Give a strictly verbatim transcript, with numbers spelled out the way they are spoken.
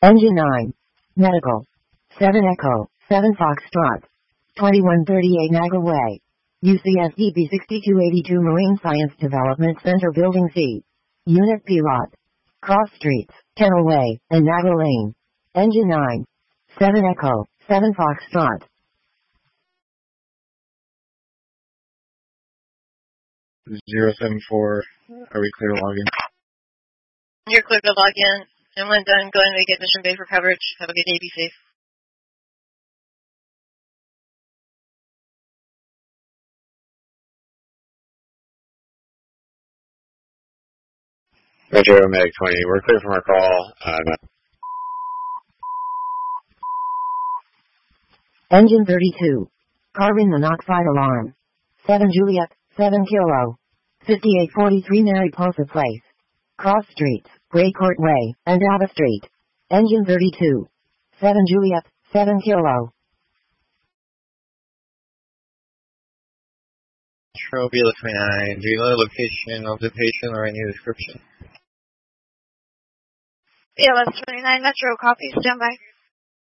Engine nine. Medical. seven Echo, seven Foxtrot. twenty-one thirty-eight Naga Way. U C S D P sixty-two eighty-two Marine Science Development Center Building C. Unit P R O T. Cross Streets, Kennel Way, and Naga Lane. Engine nine. seven Echo, seven Foxtrot. zero seven four, are we clear to log in? You're clear to log in. And when done, go ahead and get Mission Bay for coverage. Have a good day. Be safe. Roger, Meg twenty. We're clear from our call. Uh, Engine thirty-two. Carbon monoxide alarm. seven Juliet, seven Kilo. fifty-eight forty-three Mariposa Place. Cross Streets, Gray Court Way, and Ava Street. Engine thirty-two. seven Juliet, seven Kilo. Trobula twenty-nine. Do you know the location of the patient or any description? B L S twenty-nine Metro, copy, stand by.